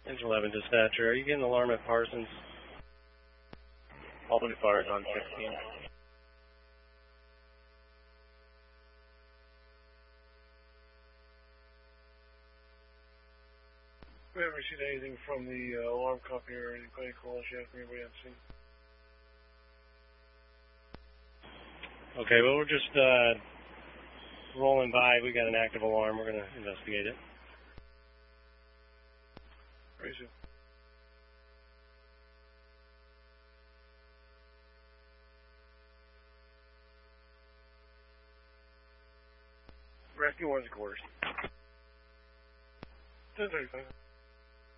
Engine 11 dispatcher, are you getting an alarm at Parsons? Albany Fire is on 15. We haven't received anything from the alarm company or any calls yet from anybody on scene. Okay, well, we're just rolling by. We got an active alarm. We're going to investigate it. Raise it. Rescue 1's quarters. 10:35.